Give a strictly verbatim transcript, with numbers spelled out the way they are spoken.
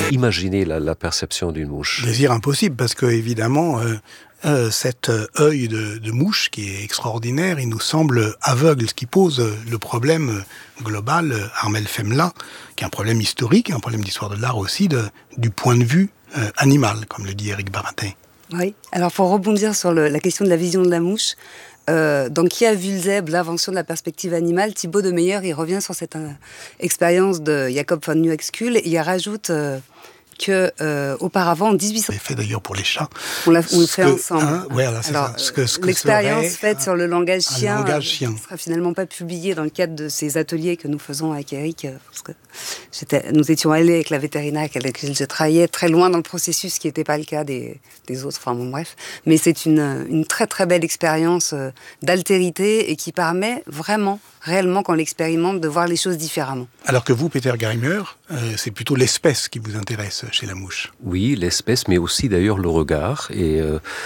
imaginer la, la perception d'une mouche. Désir impossible, parce que évidemment, euh, euh, cet œil de, de mouche qui est extraordinaire, il nous semble aveugle, ce qui pose le problème global, Armel Femla, qui est un problème historique, un problème d'histoire de l'art aussi, de, du point de vue euh, animal, comme le dit Éric Baratin. Oui, alors pour rebondir sur le, la question de la vision de la mouche, Euh, donc, qui a vu le zèbre, l'invention de la perspective animale, Thibaut de Meyer, il revient sur cette euh, expérience de Jacob von Uexküll et il rajoute euh, que euh, auparavant, en dix-huit cents... On l'a fait d'ailleurs pour les chats. On l'a on le fait que, ensemble. Hein, voilà, c'est Alors, ça. Ce que, ce que l'expérience serait, faite sur le langage chien, langage chien. ne sera finalement pas publiée dans le cadre de ces ateliers que nous faisons avec Eric, parce que j'étais, nous étions allés avec la vétérinaire avec laquelle je travaillais très loin dans le processus, qui n'était pas le cas des, des autres. Enfin bon, bref. Mais c'est une, une très très belle expérience euh, d'altérité et qui permet vraiment, réellement, quand on l'expérimente, de voir les choses différemment. Alors que vous, Peter Greimer, euh, c'est plutôt l'espèce qui vous intéresse chez la mouche. Oui, l'espèce, mais aussi d'ailleurs le regard. Et euh,